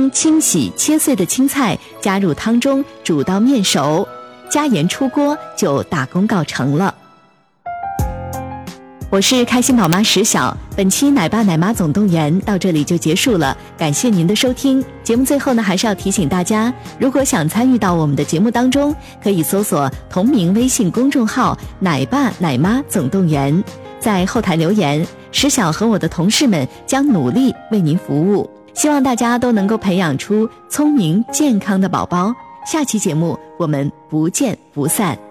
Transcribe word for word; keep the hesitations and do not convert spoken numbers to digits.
将清洗切碎的青菜加入汤中煮到面熟，加盐出锅就大功告成了。我是开心宝妈石晓，本期奶爸奶妈总动员到这里就结束了，感谢您的收听。节目最后呢，还是要提醒大家，如果想参与到我们的节目当中，可以搜索同名微信公众号奶爸奶妈总动员，在后台留言，石晓和我的同事们将努力为您服务，希望大家都能够培养出聪明健康的宝宝。下期节目我们不见不散。